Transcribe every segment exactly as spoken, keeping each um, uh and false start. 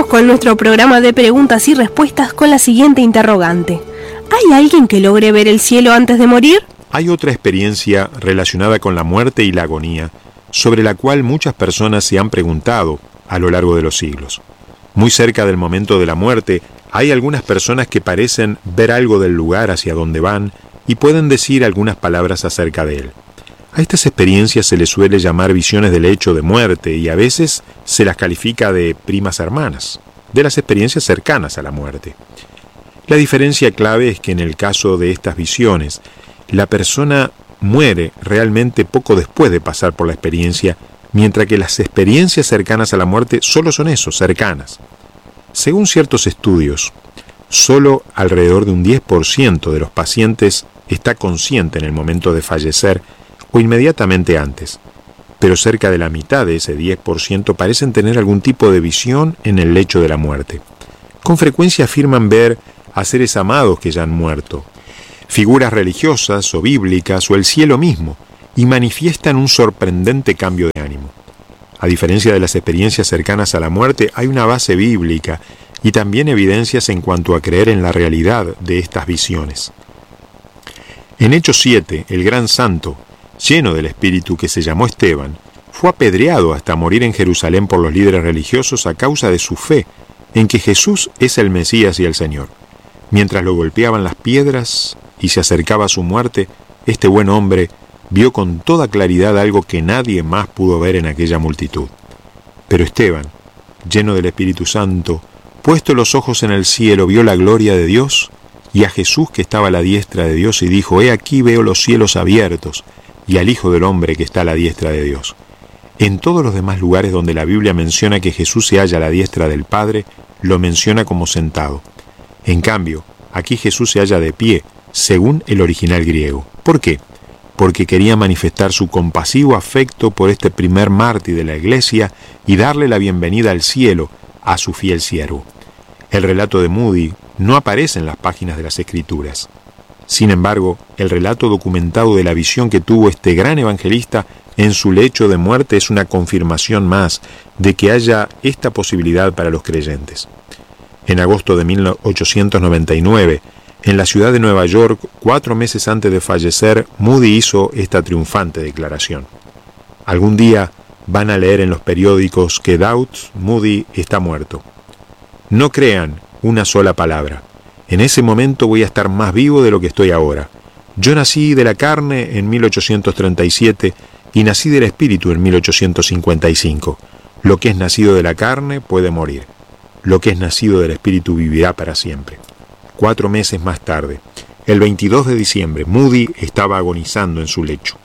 Seguimos con nuestro programa de preguntas y respuestas con la siguiente interrogante. ¿Hay alguien que logre ver el cielo antes de morir? Hay otra experiencia relacionada con la muerte y la agonía, sobre la cual muchas personas se han preguntado a lo largo de los siglos. Muy cerca del momento de la muerte, hay algunas personas que parecen ver algo del lugar hacia donde van y pueden decir algunas palabras acerca de él. A estas experiencias se les suele llamar visiones del hecho de muerte y a veces se las califica de primas hermanas, de las experiencias cercanas a la muerte. La diferencia clave es que en el caso de estas visiones, la persona muere realmente poco después de pasar por la experiencia, mientras que las experiencias cercanas a la muerte solo son eso, cercanas. Según ciertos estudios, solo alrededor de un diez por ciento de los pacientes está consciente en el momento de fallecer o inmediatamente antes, pero cerca de la mitad de ese diez por ciento parecen tener algún tipo de visión en el lecho de la muerte. Con frecuencia afirman ver a seres amados que ya han muerto, figuras religiosas o bíblicas o el cielo mismo, y manifiestan un sorprendente cambio de ánimo. A diferencia de las experiencias cercanas a la muerte, hay una base bíblica y también evidencias en cuanto a creer en la realidad de estas visiones. En Hechos siete, el gran santo, lleno del Espíritu que se llamó Esteban, fue apedreado hasta morir en Jerusalén por los líderes religiosos a causa de su fe en que Jesús es el Mesías y el Señor. Mientras lo golpeaban las piedras y se acercaba a su muerte, este buen hombre vio con toda claridad algo que nadie más pudo ver en aquella multitud. Pero Esteban, lleno del Espíritu Santo, puesto los ojos en el cielo, vio la gloria de Dios y a Jesús que estaba a la diestra de Dios y dijo: «He aquí veo los cielos abiertos y al Hijo del Hombre que está a la diestra de Dios». En todos los demás lugares donde la Biblia menciona que Jesús se halla a la diestra del Padre, lo menciona como sentado. En cambio, aquí Jesús se halla de pie, según el original griego. ¿Por qué? Porque quería manifestar su compasivo afecto por este primer mártir de la Iglesia y darle la bienvenida al cielo a su fiel siervo. El relato de Moody no aparece en las páginas de las Escrituras. Sin embargo, el relato documentado de la visión que tuvo este gran evangelista en su lecho de muerte es una confirmación más de que haya esta posibilidad para los creyentes. En agosto de mil ochocientos noventa y nueve, en la ciudad de Nueva York, cuatro meses antes de fallecer, Moody hizo esta triunfante declaración: «Algún día van a leer en los periódicos que Doubt Moody está muerto. No crean una sola palabra. En ese momento voy a estar más vivo de lo que estoy ahora. Yo nací de la carne en mil ochocientos treinta y siete y nací del espíritu en mil ochocientos cincuenta y cinco. Lo que es nacido de la carne puede morir. Lo que es nacido del espíritu vivirá para siempre». Cuatro meses más tarde, el veintidós de diciembre, Moody estaba agonizando en su lecho.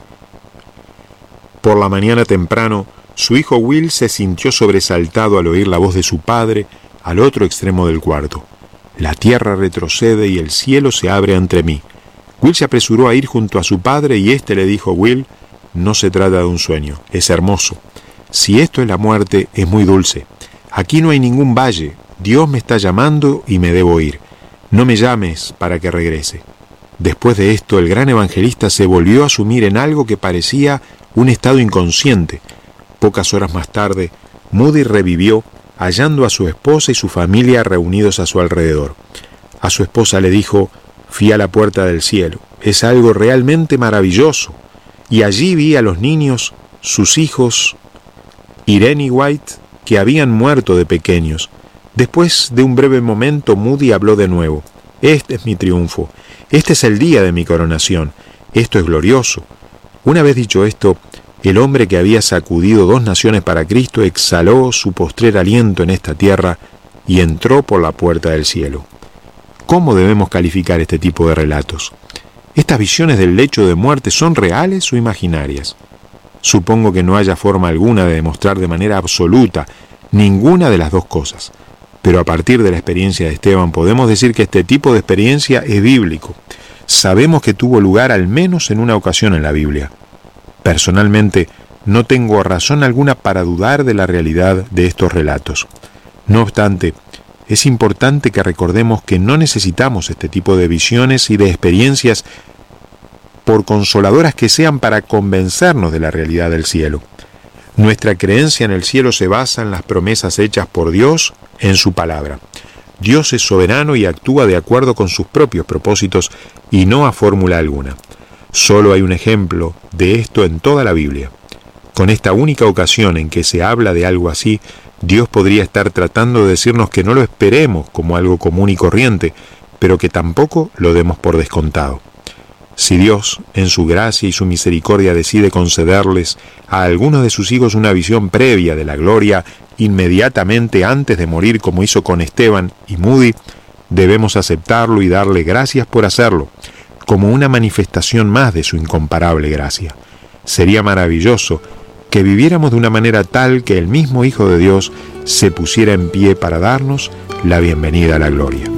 Por la mañana temprano, su hijo Will se sintió sobresaltado al oír la voz de su padre al otro extremo del cuarto. «La tierra retrocede y el cielo se abre ante mí». Will se apresuró a ir junto a su padre y éste le dijo: «Will, no se trata de un sueño, es hermoso. Si esto es la muerte, es muy dulce. Aquí no hay ningún valle, Dios me está llamando y me debo ir. No me llames para que regrese». Después de esto, el gran evangelista se volvió a sumir en algo que parecía un estado inconsciente. Pocas horas más tarde, Moody revivió, hallando a su esposa y su familia reunidos a su alrededor. A su esposa le dijo: «Fui a la puerta del cielo. Es algo realmente maravilloso. Y allí vi a los niños, sus hijos, Irene y White, que habían muerto de pequeños». Después de un breve momento, Moody habló de nuevo: «Este es mi triunfo. Este es el día de mi coronación. Esto es glorioso». Una vez dicho esto, el hombre que había sacudido dos naciones para Cristo exhaló su postrer aliento en esta tierra y entró por la puerta del cielo. ¿Cómo debemos calificar este tipo de relatos? ¿Estas visiones del lecho de muerte son reales o imaginarias? Supongo que no haya forma alguna de demostrar de manera absoluta ninguna de las dos cosas. Pero a partir de la experiencia de Esteban podemos decir que este tipo de experiencia es bíblico. Sabemos que tuvo lugar al menos en una ocasión en la Biblia. Personalmente, no tengo razón alguna para dudar de la realidad de estos relatos. No obstante, es importante que recordemos que no necesitamos este tipo de visiones y de experiencias, por consoladoras que sean, para convencernos de la realidad del cielo. Nuestra creencia en el cielo se basa en las promesas hechas por Dios en su palabra. Dios es soberano y actúa de acuerdo con sus propios propósitos y no a fórmula alguna. Solo hay un ejemplo de esto en toda la Biblia. Con esta única ocasión en que se habla de algo así, Dios podría estar tratando de decirnos que no lo esperemos como algo común y corriente, pero que tampoco lo demos por descontado. Si Dios, en su gracia y su misericordia, decide concederles a algunos de sus hijos una visión previa de la gloria inmediatamente antes de morir, como hizo con Esteban y Moody, debemos aceptarlo y darle gracias por hacerlo, como una manifestación más de su incomparable gracia. Sería maravilloso que viviéramos de una manera tal que el mismo Hijo de Dios se pusiera en pie para darnos la bienvenida a la gloria.